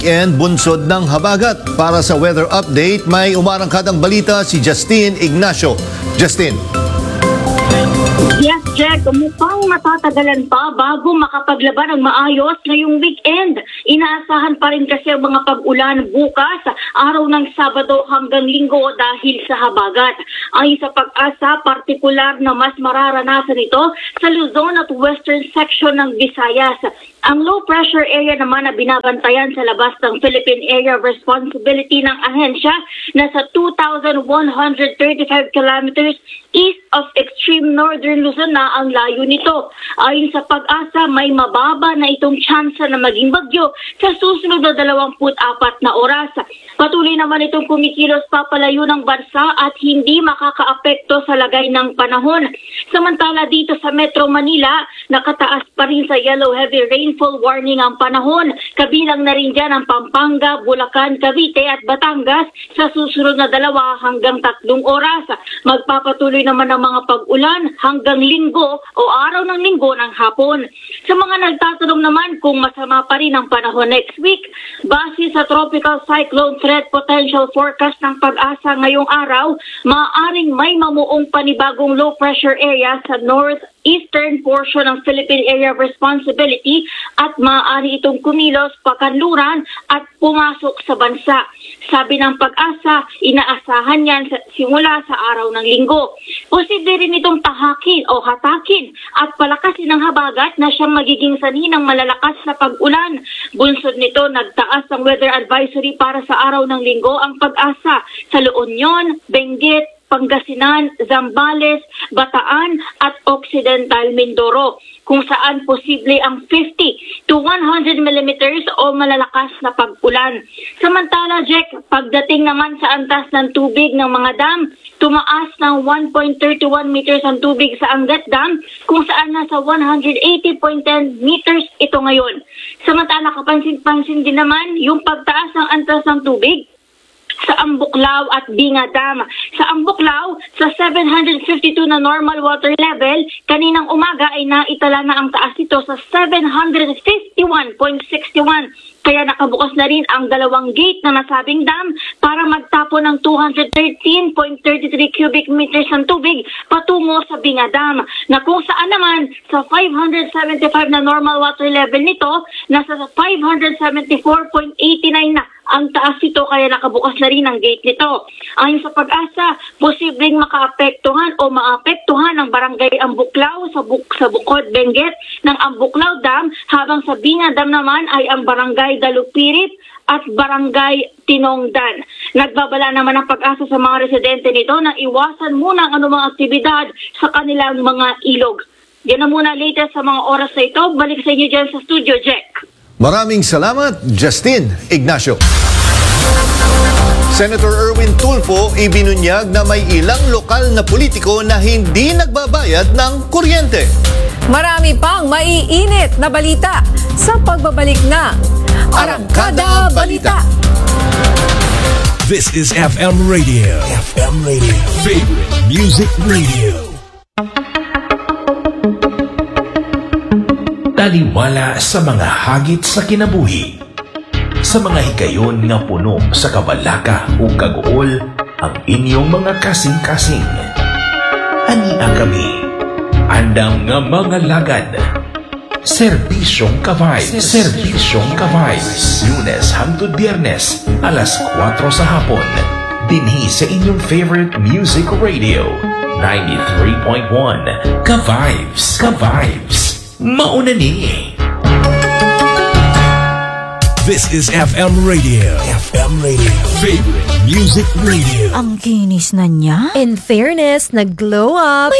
and bunsod ng habagat. Para sa weather update, may umarangkadang balita si Justine Ignacio. Justin. Yes, Jack. Mukhang matatagalan pa bago makapaglaban ng maayos ngayong weekend. Inaasahan pa rin kasi ang mga pag-ulan bukas, araw ng Sabado hanggang Linggo dahil sa habagat. Ayon sa Pag-asa, partikular na mas mararanasan ito sa Luzon at western section ng Visayas. Ang low pressure area naman na binabantayan sa labas ng Philippine Area of Responsibility ng ahensya na sa 2,135 kilometers east of extreme northern Luzon na ang layo nito. Ayon sa Pag-asa, may mababa na itong tsansa na maging bagyo sa susunod na 24 na oras. Patuloy naman itong kumikilos papalayo ng bansa at hindi makakaapekto sa lagay ng panahon. Samantala dito sa Metro Manila, nakataas pa rin sa yellow heavy rainfall warning ang panahon. Kabilang na rin dyan ang Pampanga, Bulacan, Cavite at Batangas sa susunod na 2 hanggang 3 oras. Magpapatuloy naman ang mga pag-ulan hanggang Linggo o araw ng Linggo ng hapon. Sa mga nagtatanong naman kung masama pa rin ang panahon next week, base sa tropical cyclone threat potential forecast ng Pag-asa ngayong araw, maaaring may mamuong panibagong low pressure area sa northeastern portion ng Philippine Area of Responsibility at maaari itong kumilos pakanluran at pumasok sa bansa. Sabi ng Pag-asa, inaasahan yan simula sa araw ng Linggo. Posible rin itong tahakin o hatakin at palakasin ng habagat na siyang magiging sanhi ng malalakas na pag-ulan. Bunsod nito, nagtaas ang weather advisory para sa araw ng Linggo ang Pag-asa sa La Union, Benguet, Pangasinan, Zambales, Bataan at Occidental Mindoro, kung saan posible ang 50 to 100 millimeters o malalakas na pag-ulan. Samantala, Jack, pagdating naman sa antas ng tubig ng mga dam, tumaas ng 1.31 meters ang tubig sa Angat Dam, kung saan nasa 180.10 meters ito ngayon. Samantala, kapansin-pansin din naman yung pagtaas ng antas ng tubig sa Ambuklao at Binga Dam. Sa Ambuklao, sa 752 na normal water level, kaninang umaga ay naitala na ang taas nito sa 751.61. Kaya nakabukas na rin ang 2 gate na nasabing dam para magtapon ng 213.33 cubic meters ng tubig patungo sa Binga Dam, na kung saan naman sa 575 na normal water level nito, nasa 574.89 na ang taas nito, kaya nakabukas na rin ang gate nito. Ayon sa Pag-asa, posibleng makaapektuhan o maapektuhan ang barangay Ambuklao sa Bukod, Benguet ng Ambuklao Dam, habang sa Binga Dam naman ay ang barangay Dalupirit at barangay Tinongdan. Nagbabala naman ang Pag-asa sa mga residente nito na iwasan muna ang anumang aktibidad sa kanilang mga ilog. Yan na muna latest sa mga oras na ito. Balik sa inyo dyan sa studio, Jack. Maraming salamat, Justine Ignacio. Senator Erwin Tulfo ibinunyag na may ilang lokal na politiko na hindi nagbabayad ng kuryente. Marami pang maiinit na balita sa pagbabalik na Arangkada Balita. This is FM Radio. FM Radio. Favorite Music Radio. Taliwala sa mga hagit sa kinabuhi. Sa mga higayon nga puno sa kabalaka o kagool ang inyong mga kasing-kasing. Ania kami, andam nga mga lagad. Serbisyong ka-vibes. Serbisyong ka-vibes. Lunes hangtod Biyernes, alas 4 sa hapon. Dinhi sa inyong favorite music radio. 93.1 Ka-vibes. Ka-vibes. Mauna ni. This is FM Radio. FM Radio. Favorite Music Radio. Ang kinis na niya. In fairness, nag-glow up.